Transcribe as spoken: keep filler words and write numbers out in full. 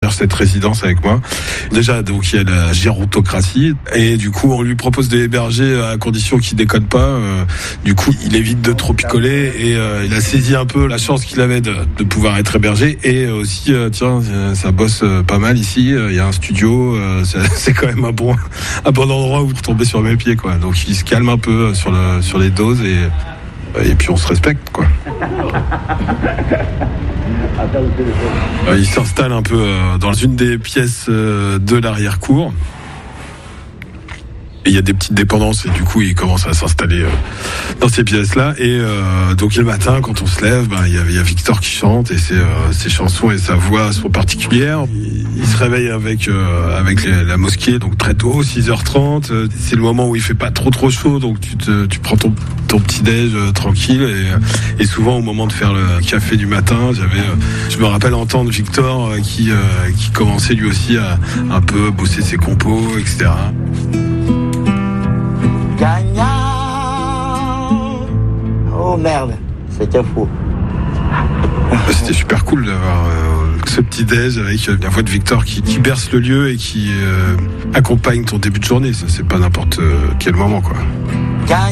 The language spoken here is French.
faire cette résidence avec moi. Déjà, donc il y a la gérontocratie et du coup on lui propose de l'héberger à condition qu'il déconne pas. Euh, du coup, il évite de trop picoler et euh, il a saisi un peu la chance qu'il avait de, de pouvoir être hébergé et aussi euh, tiens, ça bosse euh, pas mal ici. Il y a un studio, euh, c'est, c'est quand même un bon un bon endroit où tomber sur mes pieds quoi. Donc il se calme un peu sur le sur les doses et et puis on se respecte quoi. Il s'installe un peu dans une des pièces de l'arrière-cour. Et il y a des petites dépendances et du coup il commence à s'installer dans ces pièces-là. Et euh, donc le matin quand on se lève, ben, il y a, il y a Victor qui chante et ses, euh, ses chansons et sa voix sont particulières. Il, il se réveille avec euh, avec les, la mosquée donc très tôt, six heures trente. C'est le moment où il fait pas trop trop chaud donc tu te, tu prends ton ton petit déj euh, tranquille et, et souvent au moment de faire le café du matin, j'avais euh, je me rappelle entendre Victor euh, qui euh, qui commençait lui aussi à un peu bosser ses compos, et cetera. Gagnant. Oh merde, c'était fou. C'était super cool d'avoir euh, ce petit déj avec euh, la voix de Victor qui, qui berce le lieu et qui euh, accompagne ton début de journée. Ça, c'est pas n'importe quel moment, quoi.